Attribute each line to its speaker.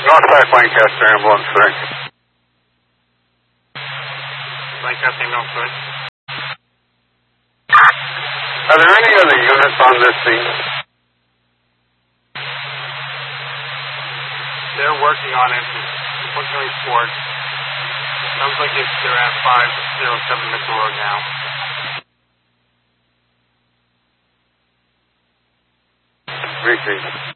Speaker 1: Northside Lancaster Ambulance 3.
Speaker 2: Lancaster Ambulance 3.
Speaker 1: Are there any other units on this scene?
Speaker 2: They're working on it. Unfortunately, report. Sounds like they're at 507 Mitchell Road now.
Speaker 1: Repeat.